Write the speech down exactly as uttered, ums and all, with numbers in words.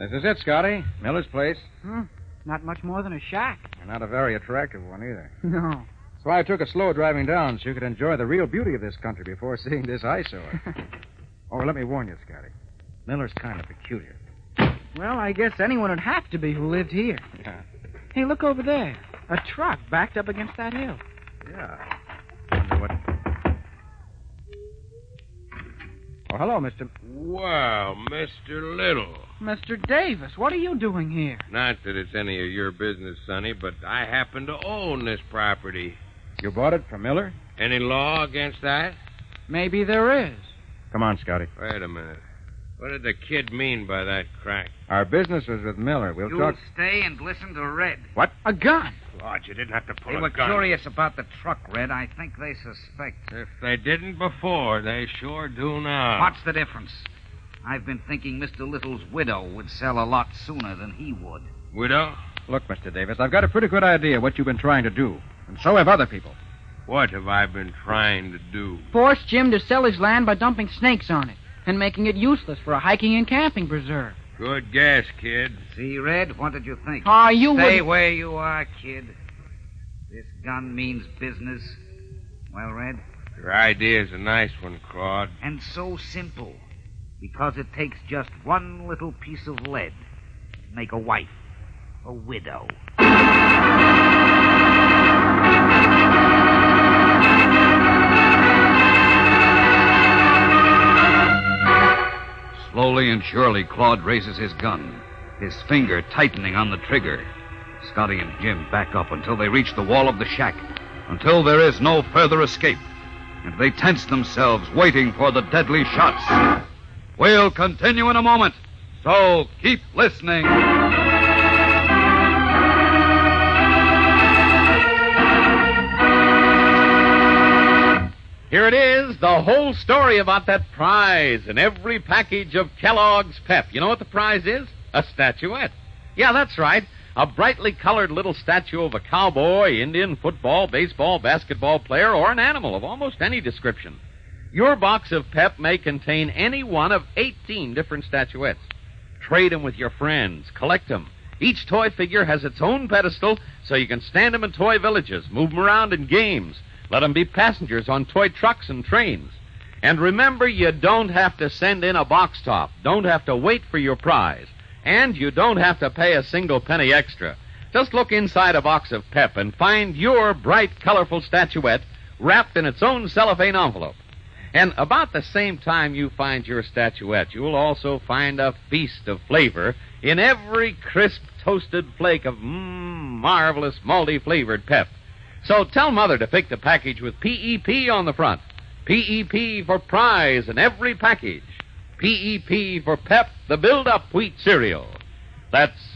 This is it, Scotty. Miller's place. Hmm. Not much more than a shack. And not a very attractive one, either. No. That's why I took a slow driving down, so you could enjoy the real beauty of this country before seeing this eyesore. Oh, let me warn you, Scotty. Miller's kind of peculiar. Well, I guess anyone would have to be who lived here. Yeah. Hey, look over there. A truck backed up against that hill. Yeah. Wonder what... Oh, hello, Mister... Wow, Mister Little. Mister Davis, what are you doing here? Not that it's any of your business, Sonny, but I happen to own this property. You bought it from Miller? Any law against that? Maybe there is. Come on, Scotty. Wait a minute. What did the kid mean by that crack? Our business was with Miller. We'll You'll talk... stay and listen to Red. What? A gun. Lord, you didn't have to pull They a were gun. curious about the truck, Red. I think they suspect. If they didn't before, they sure do now. What's the difference? I've been thinking Mister Little's widow would sell a lot sooner than he would. Widow? Look, Mister Davis, I've got a pretty good idea what you've been trying to do. And so have other people. What have I been trying to do? Force Jim to sell his land by dumping snakes on it and making it useless for a hiking and camping preserve. Good guess, kid. See, Red, what did you think? Ah, you Stay would... where you are, kid. This gun means business. Well, Red? Your idea's a nice one, Claude. And so simple. Because it takes just one little piece of lead to make a wife a widow. Slowly and surely, Claude raises his gun, his finger tightening on the trigger. Scotty and Jim back up until they reach the wall of the shack, until there is no further escape. And they tense themselves, waiting for the deadly shots. We'll continue in a moment, so keep listening. Here it is, the whole story about that prize in every package of Kellogg's Pep. You know what the prize is? A statuette. Yeah, that's right. A brightly colored little statue of a cowboy, Indian, football, baseball, basketball player, or an animal of almost any description. Your box of Pep may contain any one of eighteen different statuettes. Trade them with your friends. Collect them. Each toy figure has its own pedestal, so you can stand them in toy villages, move them around in games. Let them be passengers on toy trucks and trains. And remember, you don't have to send in a box top. Don't have to wait for your prize. And you don't have to pay a single penny extra. Just look inside a box of Pep and find your bright, colorful statuette wrapped in its own cellophane envelope. And about the same time you find your statuette, you'll also find a feast of flavor in every crisp, toasted flake of mmm, marvelous, malty-flavored Pep. So tell Mother to pick the package with P E P on the front. P E P for prize in every package. P E P for Pep, the build-up wheat cereal. That's